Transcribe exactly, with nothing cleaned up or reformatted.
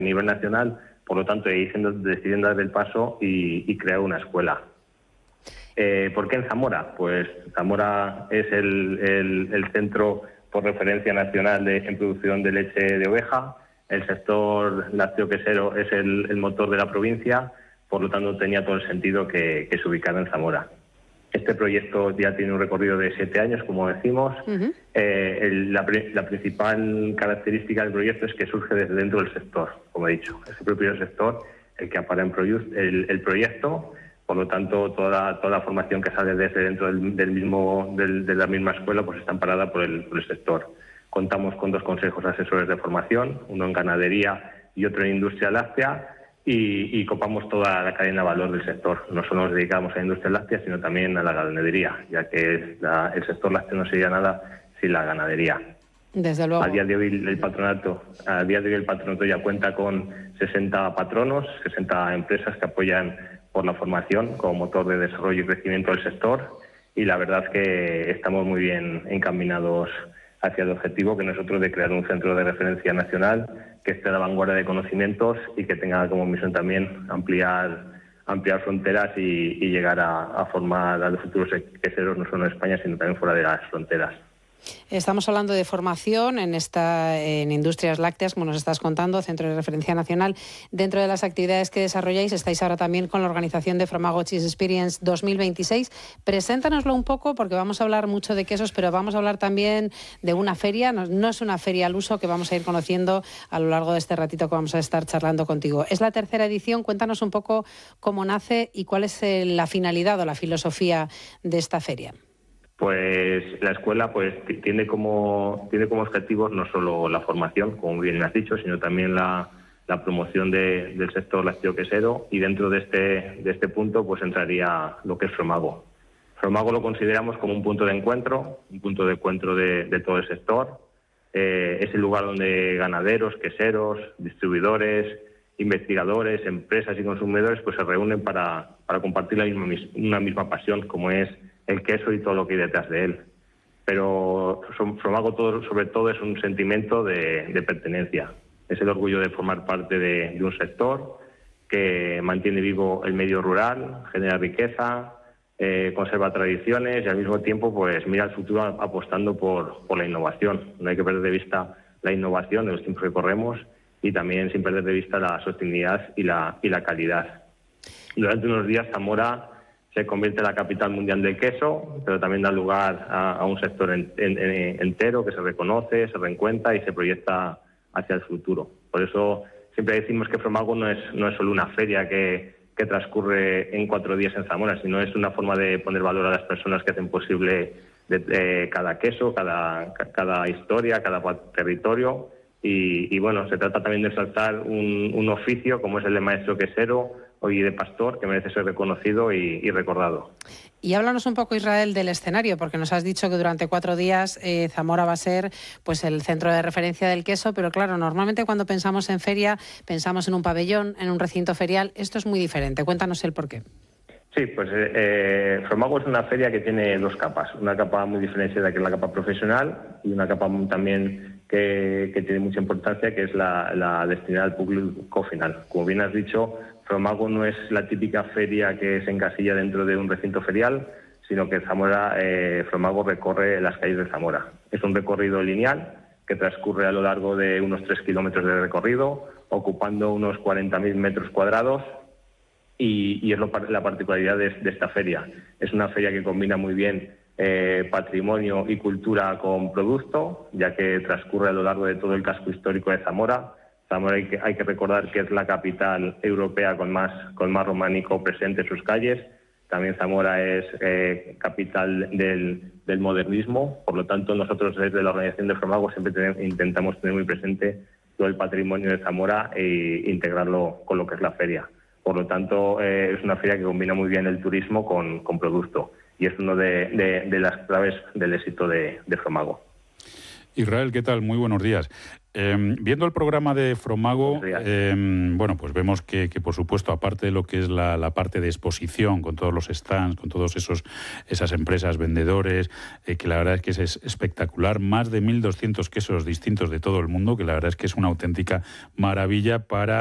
a nivel nacional, por lo tanto deciden dar el paso y, y crear una escuela. Eh, ¿Por qué en Zamora? Pues Zamora es el, el, el centro por referencia nacional de, en producción de leche de oveja. El sector lácteo-quesero es el, el motor de la provincia, por lo tanto tenía todo el sentido que, que se ubicara en Zamora. Este proyecto ya tiene un recorrido de siete años, como decimos. Uh-huh. eh, el, la, la principal característica del proyecto es que surge desde dentro del sector, como he dicho. Es el propio sector el que apara en el, el proyecto. Por lo tanto, toda, toda la formación que sale desde dentro del, del mismo, del, de la misma escuela pues está amparada por el, por el sector. Contamos con dos consejos asesores de formación, uno en ganadería y otro en industria láctea, y, y copamos toda la cadena de valor del sector. No solo nos dedicamos a la industria láctea, sino también a la ganadería, ya que la, el sector lácteo no sería nada sin la ganadería. Desde luego. A día de hoy el patronato, a día de hoy el patronato ya cuenta con sesenta patronos, sesenta empresas que apoyan por la formación como motor de desarrollo y crecimiento del sector, y la verdad que estamos muy bien encaminados hacia el objetivo que nosotros de crear un centro de referencia nacional que esté a la vanguardia de conocimientos y que tenga como misión también ampliar ampliar fronteras y, y llegar a, a formar a los futuros queseros no solo en España sino también fuera de las fronteras. Estamos hablando de formación en esta en Industrias Lácteas, como nos estás contando, Centro de Referencia Nacional. Dentro de las actividades que desarrolláis, estáis ahora también con la organización de Fromago Cheese Experience dos mil veintiséis. Preséntanoslo un poco, porque vamos a hablar mucho de quesos, pero vamos a hablar también de una feria. No, no es una feria al uso, que vamos a ir conociendo a lo largo de este ratito que vamos a estar charlando contigo. Es la tercera edición. Cuéntanos un poco cómo nace y cuál es la finalidad o la filosofía de esta feria. Pues la escuela pues tiene como tiene como objetivos no solo la formación, como bien has dicho, sino también la, la promoción de, del sector lácteo-quesero, y dentro de este de este punto pues entraría lo que es Fromago. Fromago lo consideramos como un punto de encuentro, un punto de encuentro de, de todo el sector. Eh, es el lugar donde ganaderos, queseros, distribuidores, investigadores, empresas y consumidores pues se reúnen para, para compartir la misma, una misma pasión, como es el queso y todo lo que hay detrás de él. Pero Fromago todo, sobre todo es un sentimiento de, de pertenencia. Es el orgullo de formar parte de, de un sector que mantiene vivo el medio rural, genera riqueza, eh, conserva tradiciones y al mismo tiempo pues mira al futuro apostando por, por la innovación. No hay que perder de vista la innovación de los tiempos que corremos y también sin perder de vista la sostenibilidad y la, y la calidad. Durante unos días Zamora se convierte en la capital mundial del queso, pero también da lugar a, a un sector en, en, en, entero que se reconoce, se reencuentra y se proyecta hacia el futuro. Por eso siempre decimos que Fromago no es, no es solo una feria que, que transcurre en cuatro días en Zamora, sino es una forma de poner valor a las personas que hacen posible de, de cada queso, cada, cada historia, cada territorio. Y, y bueno, se trata también de exaltar un, un oficio como es el de maestro quesero y de pastor, que merece ser reconocido y, y recordado. Y háblanos un poco, Israel, del escenario, porque nos has dicho que durante cuatro días eh, Zamora va a ser pues el centro de referencia del queso, pero claro, normalmente cuando pensamos en feria pensamos en un pabellón, en un recinto ferial. Esto es muy diferente. Cuéntanos el porqué. Sí, pues eh, Fromago es una feria que tiene dos capas. Una capa muy diferenciada, que es la capa profesional, y una capa también que, que tiene mucha importancia, que es la, la destinada al público final. Como bien has dicho, Fromago no es la típica feria que se encasilla dentro de un recinto ferial, sino que Zamora, eh, Fromago recorre las calles de Zamora. Es un recorrido lineal que transcurre a lo largo de unos tres kilómetros de recorrido, ocupando unos cuarenta mil metros cuadrados, y, y es lo, la particularidad de, de esta feria. Es una feria que combina muy bien eh, patrimonio y cultura con producto, ya que transcurre a lo largo de todo el casco histórico de Zamora. Zamora hay que, hay que recordar que es la capital europea con más, con más románico presente en sus calles. También Zamora es eh, capital del, del modernismo. Por lo tanto, nosotros desde la organización de Fromago siempre tenemos, intentamos tener muy presente todo el patrimonio de Zamora e integrarlo con lo que es la feria. Por lo tanto, eh, es una feria que combina muy bien el turismo con, con producto, y es una de, de, de las claves del éxito de, de Fromago. Israel, ¿qué tal? Muy buenos días. Eh, viendo el programa de Fromago, eh, bueno, pues vemos que, que, por supuesto, aparte de lo que es la, la parte de exposición, con todos los stands, con todos esos esas empresas, vendedores, eh, que la verdad es que es espectacular, más de mil doscientos quesos distintos de todo el mundo, que la verdad es que es una auténtica maravilla para